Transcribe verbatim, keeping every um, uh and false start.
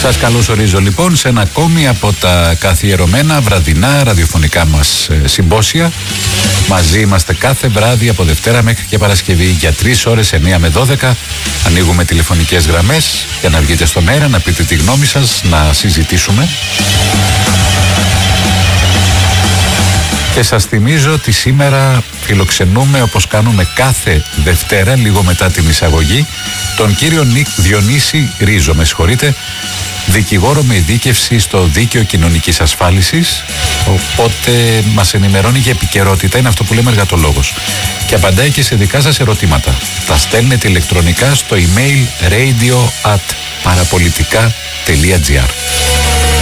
Σας καλωσορίζω λοιπόν σε ένα ακόμη από τα καθιερωμένα βραδινά ραδιοφωνικά μας συμπόσια. Μαζί είμαστε κάθε βράδυ από Δευτέρα μέχρι και Παρασκευή για τρεις ώρες, εννιά με δώδεκα. Ανοίγουμε τηλεφωνικές γραμμές για να βγείτε στον αέρα, να πείτε τη γνώμη σας, να συζητήσουμε. Και σας θυμίζω ότι σήμερα φιλοξενούμε, όπως κάνουμε κάθε Δευτέρα, λίγο μετά την εισαγωγή, τον κύριο Νίκ Διονύση Ρίζο, με συγχωρείτε, δικηγόρο με ειδίκευση στο Δίκαιο Κοινωνικής Ασφάλισης, οπότε μας ενημερώνει για επικαιρότητα, είναι αυτό που λέμε εργατολόγος, και απαντάει και σε δικά σας ερωτήματα. Τα στέλνετε ηλεκτρονικά στο email radio at parapolitica.gr.